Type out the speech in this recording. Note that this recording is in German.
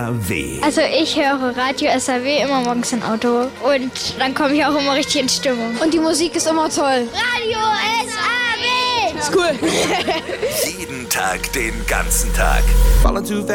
SAW. Also ich höre Radio SAW immer morgens im Auto und dann komme ich auch immer richtig in Stimmung. Und die Musik ist immer toll. Radio SAW! Ist cool. Jeden Tag, den ganzen Tag.